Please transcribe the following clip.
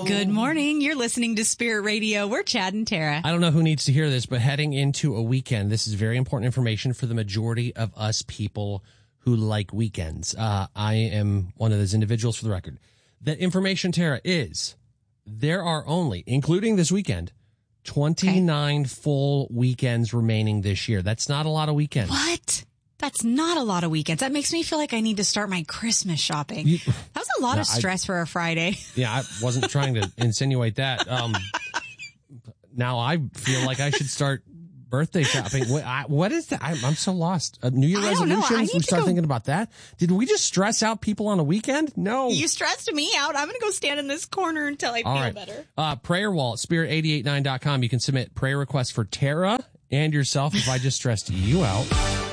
Good morning. You're listening to Spirit Radio. We're Chad and Tara. I don't know who needs to hear this, but heading into a weekend, this is very important information for the majority of us people who like weekends. I am one of those individuals, for the record. The information, Tara, is there are only, including this weekend, 29 full weekends remaining this year. That's not a lot of weekends. What? That's not a lot of weekends. That makes me feel like I need to start my Christmas shopping. That was a lot of stress for a Friday. Yeah, I wasn't trying to insinuate that. Now I feel like I should start birthday shopping. What is that? I'm so lost. New Year resolutions? We start thinking about that? Did we just stress out people on a weekend? No. You stressed me out. I'm going to go stand in this corner until I feel better. Prayer wall at spirit889.com. You can submit prayer requests for Tara and yourself if I just stressed you out.